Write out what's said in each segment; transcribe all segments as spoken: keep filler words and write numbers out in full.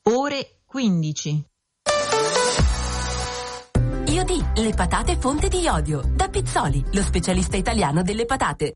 Ore quindici. Iodi, le patate fonte di iodio. Da Pizzoli, lo specialista italiano delle patate.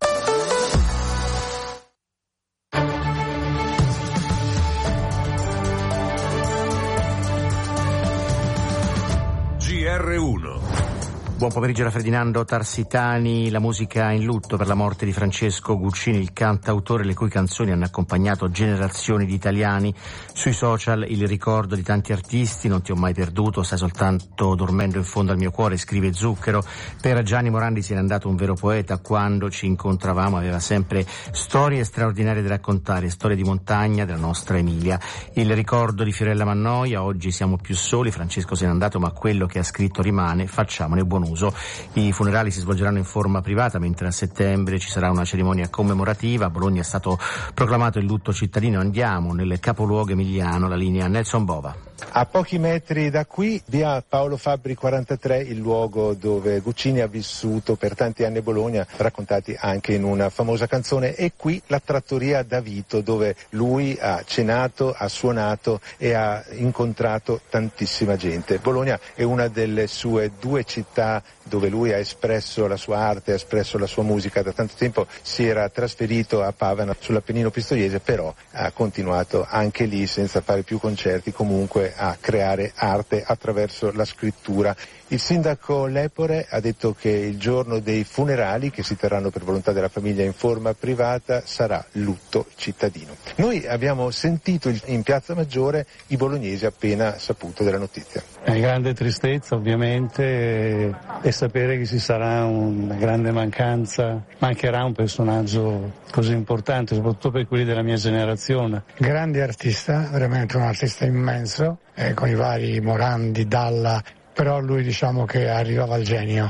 G R uno. Buon pomeriggio da Ferdinando Tarsitani. La musica in lutto per la morte di Francesco Guccini, il cantautore le cui canzoni hanno accompagnato generazioni di italiani. Sui social il ricordo di tanti artisti, non ti ho mai perduto, stai soltanto dormendo in fondo al mio cuore, scrive Zucchero. Per Gianni Morandi se n'è andato un vero poeta, quando ci incontravamo aveva sempre storie straordinarie da raccontare, storie di montagna della nostra Emilia. Il ricordo di Fiorella Mannoia, oggi siamo più soli, Francesco se n'è andato ma quello che ha scritto rimane, facciamone buon uso. I funerali si svolgeranno in forma privata, mentre a settembre ci sarà una cerimonia commemorativa. A Bologna è stato proclamato il lutto cittadino. Andiamo nel capoluogo emiliano, la linea Nelson Bova. A pochi metri da qui, via Paolo Fabbri quarantatré, il luogo dove Guccini ha vissuto per tanti anni a Bologna, raccontati anche in una famosa canzone, e qui la trattoria da Vito, dove lui ha cenato, ha suonato e ha incontrato tantissima gente. Bologna è una delle sue due città dove lui ha espresso la sua arte, ha espresso la sua musica. Da tanto tempo si era trasferito a Pavana sull'Appennino pistoiese, però ha continuato anche lì, senza fare più concerti, comunque a creare arte attraverso la scrittura. Il sindaco Lepore ha detto che il giorno dei funerali, che si terranno per volontà della famiglia in forma privata, sarà lutto cittadino. Noi abbiamo sentito in Piazza Maggiore i bolognesi appena saputo della notizia. È grande tristezza ovviamente, e sapere che ci sarà una grande mancanza, mancherà un personaggio così importante, soprattutto per quelli della mia generazione. Grande artista, veramente un artista immenso, eh, con i vari Morandi, Dalla, però lui diciamo che arrivava al genio.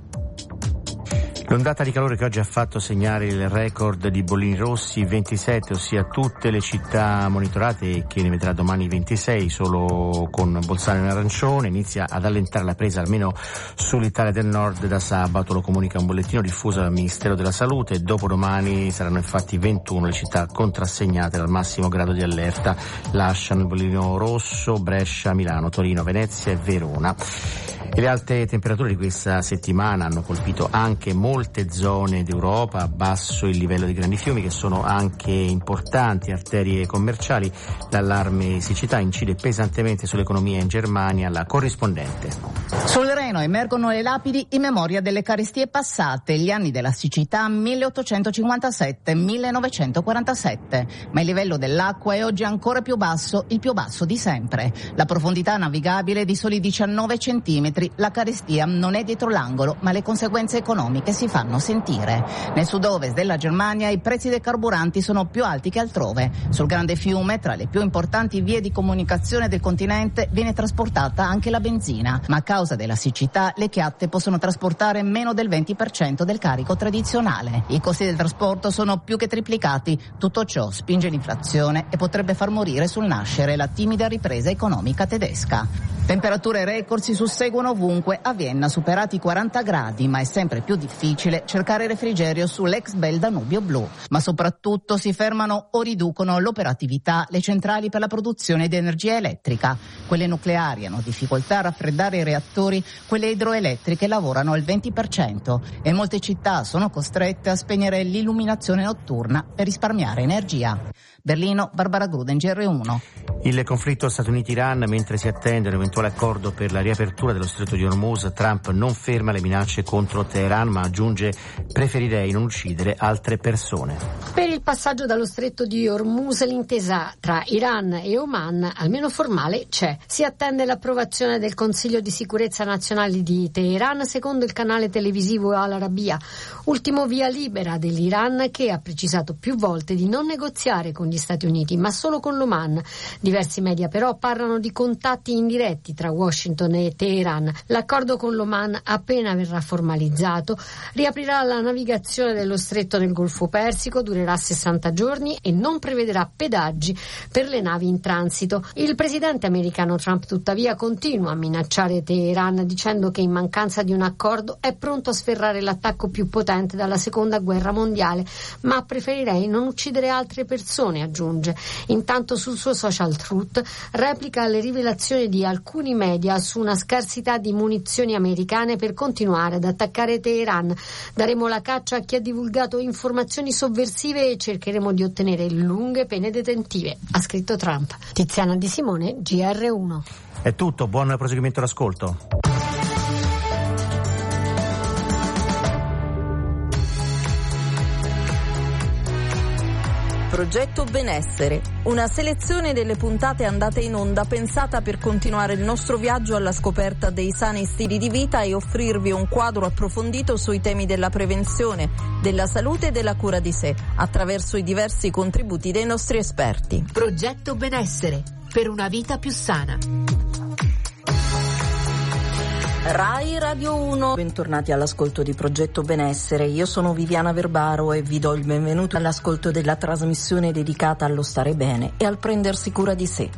L'ondata di calore che oggi ha fatto segnare il record di bollini rossi, ventisette, ossia tutte le città monitorate, e che ne vedrà domani ventisei, solo con Bolzano in arancione. Inizia ad allentare la presa almeno sull'Italia del Nord da sabato, lo comunica un bollettino diffuso dal Ministero della Salute. Dopodomani saranno infatti ventuno le città contrassegnate dal massimo grado di allerta. Lasciano il bollino rosso Brescia, Milano, Torino, Venezia e Verona. E le alte temperature di questa settimana hanno colpito anche molte zone d'Europa. Basso il livello dei grandi fiumi, che sono anche importanti arterie commerciali. L'allarme siccità incide pesantemente sull'economia in Germania. La corrispondente. Sul Reno emergono le lapidi in memoria delle carestie passate, gli anni della siccità milleottocentocinquantasette millenovecentoquarantasette. Ma il livello dell'acqua è oggi ancora più basso, il più basso di sempre. La profondità navigabile è di soli diciannove centimetri. La carestia non è dietro l'angolo, ma le conseguenze economiche si fanno sentire. Nel sud-ovest della Germania i prezzi dei carburanti sono più alti che altrove. Sul grande fiume, tra le più importanti vie di comunicazione del continente, viene trasportata anche la benzina, ma a causa della siccità le chiatte possono trasportare meno del venti per cento del carico tradizionale. I costi del trasporto sono più che triplicati. Tutto ciò spinge l'inflazione e potrebbe far morire sul nascere la timida ripresa economica tedesca. Temperature record si susseguono ovunque. A Vienna superati i quaranta gradi, ma è sempre più difficile cercare refrigerio sull'ex bel Danubio blu. Ma soprattutto si fermano o riducono l'operatività le centrali per la produzione di energia elettrica. Quelle nucleari hanno difficoltà a raffreddare i reattori, quelle idroelettriche lavorano al venti per cento e molte città sono costrette a spegnere l'illuminazione notturna per risparmiare energia. Berlino, Barbara Gruden, G R uno. Il conflitto Stati Uniti-Iran, mentre si attende un eventuale accordo per la riapertura dello stretto di Hormuz, Trump non ferma le minacce contro Teheran, ma aggiunge: preferirei non uccidere altre persone. Per il passaggio dallo stretto di Hormuz l'intesa tra Iran e Oman, almeno formale, c'è. Si attende l'approvazione del Consiglio di sicurezza nazionale di Teheran, secondo il canale televisivo Al Arabiya, ultimo via libera dell'Iran, che ha precisato più volte di non negoziare con gli Stati Uniti, ma solo con l'Oman. Diversi media però parlano di contatti indiretti tra Washington e Teheran. L'accordo con l'Oman, appena verrà formalizzato, riaprirà la navigazione dello stretto del Golfo Persico, durerà sessanta giorni e non prevederà pedaggi per le navi in transito. Il presidente americano Trump, tuttavia, continua a minacciare Teheran, dicendo che in mancanza di un accordo è pronto a sferrare l'attacco più potente dalla seconda guerra mondiale, ma preferirei non uccidere altre persone, aggiunge. Intanto sul suo social Truth replica le rivelazioni di alcuni media su una scarsità di munizioni americane per continuare ad attaccare Teheran. Daremo la caccia a chi ha divulgato informazioni sovversive e cercheremo di ottenere lunghe pene detentive, ha scritto Trump. Tiziana Di Simone, G R uno. È tutto, buon proseguimento d'ascolto. Progetto Benessere, una selezione delle puntate andate in onda pensata per continuare il nostro viaggio alla scoperta dei sani stili di vita e offrirvi un quadro approfondito sui temi della prevenzione, della salute e della cura di sé, attraverso i diversi contributi dei nostri esperti. Progetto Benessere, per una vita più sana. Rai Radio uno, bentornati all'ascolto di Progetto Benessere. Io sono Viviana Verbaro e vi do il benvenuto all'ascolto della trasmissione dedicata allo stare bene e al prendersi cura di sé.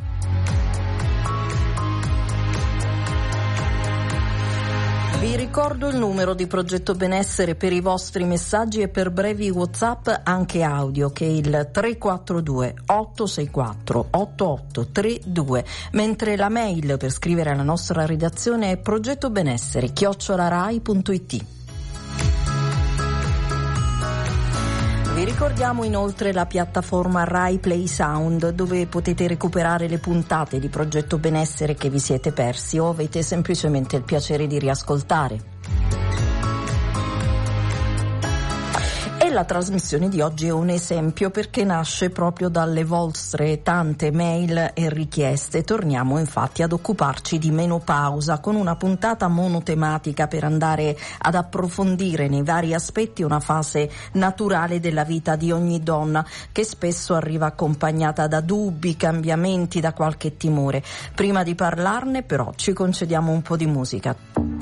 Vi ricordo il numero di Progetto Benessere per i vostri messaggi e per brevi WhatsApp anche audio, che è il tre quattro due otto sei quattro otto otto tre due, mentre la mail per scrivere alla nostra redazione è progettobenessere chiocciola rai punto it. Vi ricordiamo inoltre la piattaforma Rai Play Sound, dove potete recuperare le puntate di Progetto Benessere che vi siete persi o avete semplicemente il piacere di riascoltare. E la trasmissione di oggi è un esempio perché nasce proprio dalle vostre tante mail e richieste. Torniamo infatti ad occuparci di menopausa con una puntata monotematica per andare ad approfondire nei vari aspetti una fase naturale della vita di ogni donna che spesso arriva accompagnata da dubbi, cambiamenti, da qualche timore. Prima di parlarne però ci concediamo un po' di musica.